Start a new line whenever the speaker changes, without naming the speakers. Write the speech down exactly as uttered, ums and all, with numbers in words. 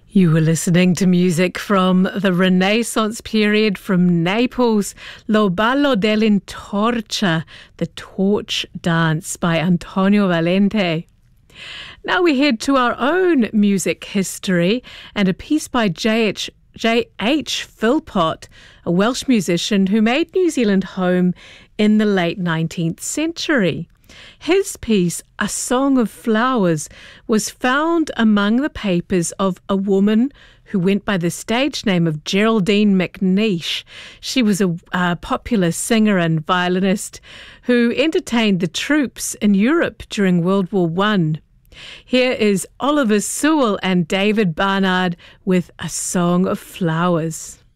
You were listening to music from the Renaissance period from Naples, Lo Ballo dell'Antorcha, the Torch Dance by Antonio Valente. Now we head to our own music history and a piece by J H J H Philpott, a Welsh musician who made New Zealand home in the late nineteenth century. His piece, A Song of Flowers, was found among the papers of a woman who went by the stage name of Geraldine McNeish. She was a uh, popular singer and violinist who entertained the troops in Europe during World War One. Here is Oliver Sewell and David Barnard with A Song of Flowers.